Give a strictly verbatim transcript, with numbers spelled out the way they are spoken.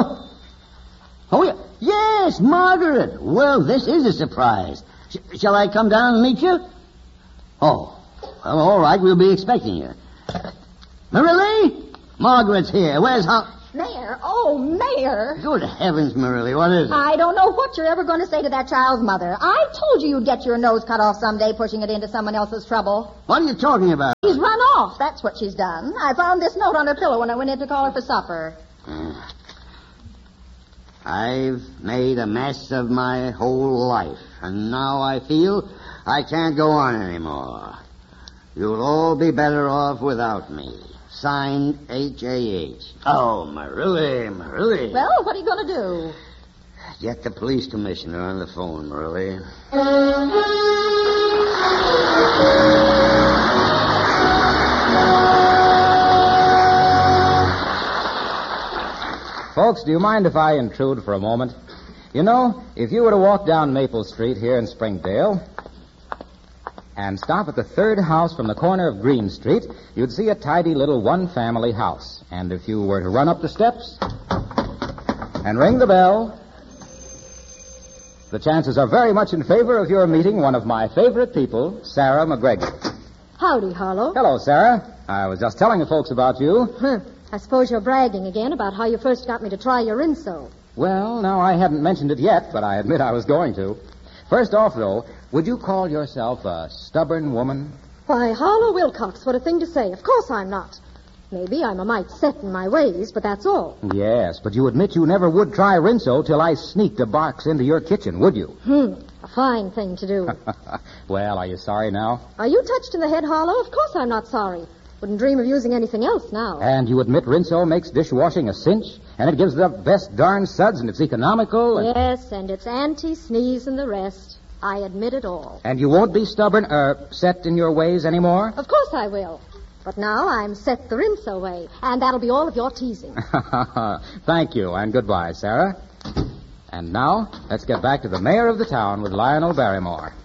Oh, yeah. Yes, Margaret. Well, this is a surprise. Sh- shall I come down and meet you? Oh, well, all right. We'll be expecting you. Marillie? Margaret's here. Where's her... Mayor? Oh, Mayor. Good heavens, Marillie. What is it? I don't know what you're ever going to say to that child's mother. I told you you'd get your nose cut off someday pushing it into someone else's trouble. What are you talking about? She's run off. That's what she's done. I found this note on her pillow when I went in to call her for supper. Uh, I've made a mess of my whole life, and now I feel I can't go on anymore. You'll all be better off without me. Signed, H A H. Oh, Marillie, Marillie. Well, what are you going to do? Get the police commissioner on the phone, Marillie. Folks, do you mind if I intrude for a moment? You know, if you were to walk down Maple Street here in Springdale and stop at the third house from the corner of Green Street, you'd see a tidy little one-family house. And if you were to run up the steps and ring the bell, the chances are very much in favor of your meeting one of my favorite people, Sarah McGregor. Howdy, Harlow. Hello, Sarah. I was just telling the folks about you. Huh. I suppose you're bragging again about how you first got me to try your Rinso. Well, no, I hadn't mentioned it yet, but I admit I was going to. First off, though, would you call yourself a stubborn woman? Why, Harlow Wilcox, what a thing to say. Of course I'm not. Maybe I'm a mite set in my ways, but that's all. Yes, but you admit you never would try Rinso till I sneaked a box into your kitchen, would you? Hmm, a fine thing to do. Well, are you sorry now? Are you touched in the head, Harlow? Of course I'm not sorry. Wouldn't dream of using anything else now. And you admit Rinso makes dishwashing a cinch, and it gives the best darn suds, and it's economical? And... Yes, and it's anti-sneeze and the rest. I admit it all. And you won't be stubborn, er, set in your ways anymore? Of course I will. But now I'm set the Rinso way, and that'll be all of your teasing. Thank you, and goodbye, Sarah. And now, let's get back to the mayor of the town with Lionel Barrymore.